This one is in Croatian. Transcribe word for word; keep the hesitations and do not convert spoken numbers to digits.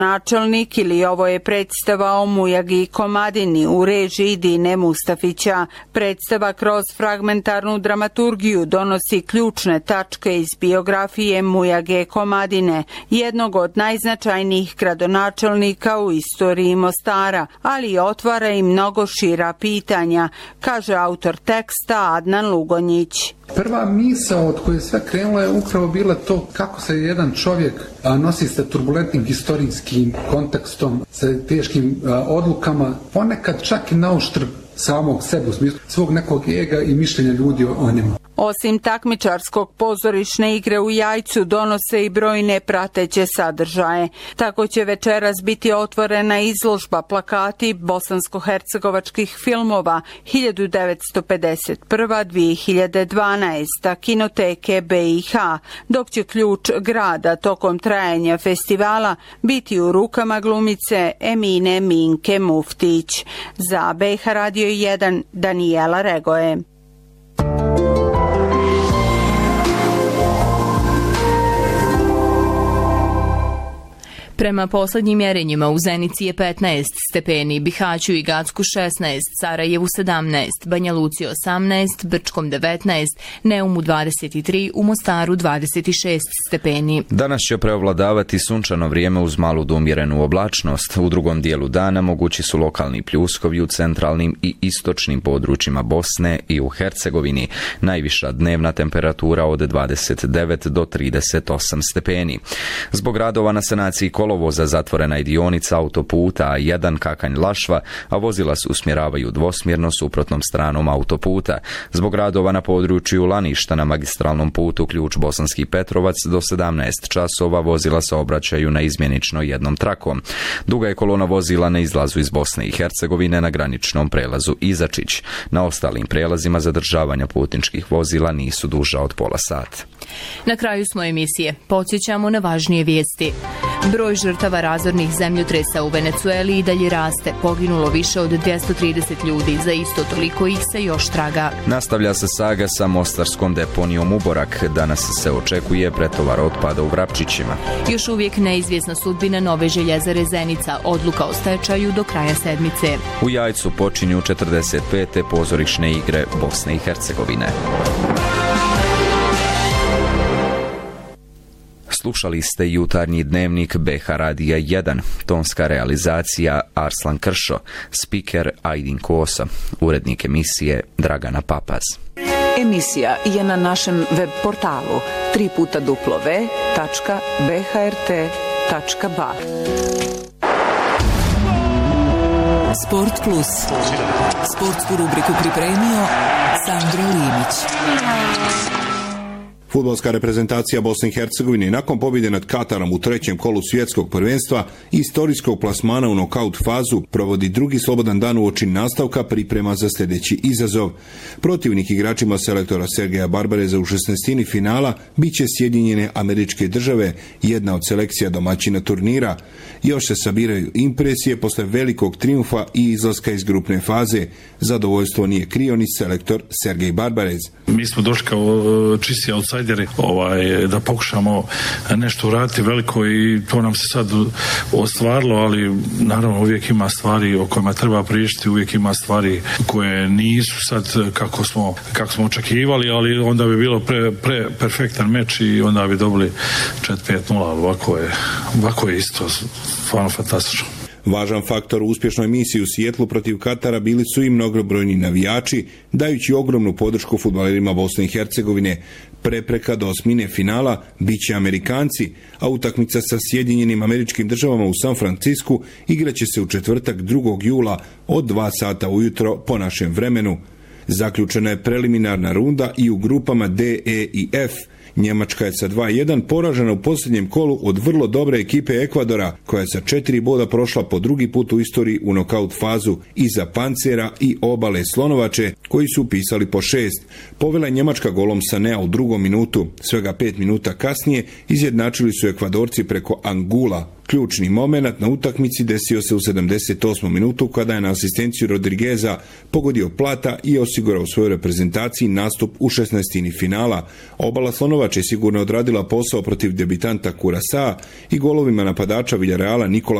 Načelnik ili ovo je predstava o Mujagi Komadini u režiji Dine Mustafića. Predstava kroz fragmentarnu dramaturgiju donosi ključne tačke iz biografije Mujage Komadine, jednog od najznačajnijih gradonačelnika u istoriji Mostara, ali otvara i mnogo šira pitanja, kaže autor teksta Adnan Lugonjić. Prva misao od koje sve krenulo je upravo bila to kako se jedan čovjek nosi sa turbulentnim historijskim kontekstom, sa teškim odlukama, ponekad čak i na uštrb samog sebe, u smislu svog nekog ega i mišljenja ljudi o njemu. Osim takmičarskog, pozorišne igre u Jajcu donose i brojne prateće sadržaje. Tako će večeras biti otvorena izložba plakati bosansko-hercegovačkih filmova hiljadu devetsto pedeset prva do dvije hiljade dvanaesta Kinoteke B i H, dok će ključ grada tokom trajanja festivala biti u rukama glumice Emine Minke Muftić. Za B i H Radio jedan Danijela Regoje. Prema poslednjim mjerenjima u Zenici je petnaest stepeni, Bihaću i Gacku šesnaest, Sarajevu sedamnaest, Banja Luci osamnaest, Brčkom devetnaest, Neumu dvadeset tri, u Mostaru dvadeset šest stepeni. Danas će preovladavati sunčano vrijeme uz malu do umjerenu oblačnost. U drugom dijelu dana mogući su lokalni pljuskovi u centralnim i istočnim područjima Bosne i u Hercegovini. Najviša dnevna temperatura od dvadeset devet do trideset osam stepeni. Zbog radova na sanaciji kolovoza zatvorena je dionica autoputa A jedan Kakanj-Lašva, a vozila se usmjeravaju dvosmjerno suprotnom stranom autoputa. Zbog radova na području Laništa na magistralnom putu Ključ Bosanski Petrovac do sedamnaest časova vozila se obraćaju na izmjenično jednom trakom. Duga je kolona vozila na izlazu iz Bosne i Hercegovine na graničnom prelazu Izačić. Na ostalim prelazima zadržavanja putničkih vozila nisu duža od pola sata. Na kraju smo emisije. Podsjećamo na važnije vijesti. Broj žrtava razornih zemljotresa u Venecueli i dalje raste. Poginulo više od dvjesto trideset ljudi, za isto toliko ih se još traga. Nastavlja se saga sa mostarskom deponijom Uborak. Danas se očekuje pretovar otpada u Vrapčićima. Još uvijek neizvjesna sudbina Nove željezare Zenica, odluka o stečaju do kraja sedmice. U Jajcu počinju četrdeset pete pozorišne igre Bosne i Hercegovine. Slušali ste jutarnji dnevnik B i H Radija jedan, tonska realizacija Arslan Kršo, spiker Ajdin Kosa, urednik emisije Dragana Papaz. Emisija je na našem web portalu tri puta w tačka b h r t tačka b a. Sport plus. Sportsku rubriku pripremio Sandro Limić. Fudbalska reprezentacija Bosne i Hercegovine nakon pobjede nad Katarom u trećem kolu svjetskog prvenstva i istorijskog plasmana u nokaut fazu provodi drugi slobodan dan uoči nastavka priprema za sljedeći izazov. Protivnik igračima selektora Sergeja Barbareza u šesnaestini finala bit će Sjedinjene Američke Države, jedna od selekcija domaćina turnira. Još se sabiraju impresije posle velikog triumfa i izlaska iz grupne faze. Zadovoljstvo nije krio ni selektor Sergej Barbarez. Mi smo došli kao čisti outsideri, ovaj, da pokušamo nešto uraditi veliko i to nam se sad ostvarilo, ali naravno uvijek ima stvari o kojima treba pričati, uvijek ima stvari koje nisu sad kako smo, kako smo očekivali, ali onda bi bilo pre, pre perfektan meč i onda bi dobili četiri pet nula, ovako je, ovako je isto stvarno fantastično. Važan faktor u uspješnoj misiji u Sijetlu protiv Katara bili su i mnogobrojni navijači, dajući ogromnu podršku fudbalerima Bosne i Hercegovine. Prepreka do osmine finala bit će Amerikanci, a utakmica sa Sjedinjenim Američkim Državama u San Francisku igraće se u četvrtak drugog jula od dva sata ujutro po našem vremenu. Zaključena je preliminarna runda i u grupama D, E i F. Njemačka je sa dva jedan poražena u posljednjem kolu od vrlo dobre ekipe Ekvadora, koja je sa četiri boda prošla po drugi put u istoriji u nokaut fazu iza Pancera i Obale Slonovače, koji su upisali po šest. Povela je Njemačka golom Sanea u drugom minutu. Svega pet minuta kasnije izjednačili su Ekvadorci preko Angula. Ključni moment na utakmici desio se u sedamdeset osmom minutu kada je na asistenciju Rodrigueza pogodio Plata i osigurao svojoj reprezentaciji nastup u šesnaestini finala. Obala Slonovač je sigurno odradila posao protiv debitanta Curaçaa i golovima napadača Villareala Nikola